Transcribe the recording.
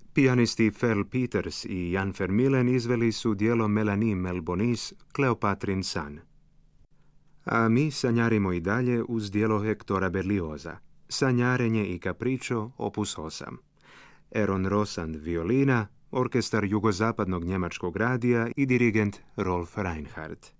Pijanisti Ferl Peters i Jan Vermeulen izveli su dijelo Mélanie Melbonis, Kleopatrin san. A mi sanjarimo i dalje uz dijelo Hektora Berlioza, Sanjarenje i kapričo, opus 8. Eron Rosand, violina, orkestar jugozapadnog njemačkog radija i dirigent Rolf Reinhardt.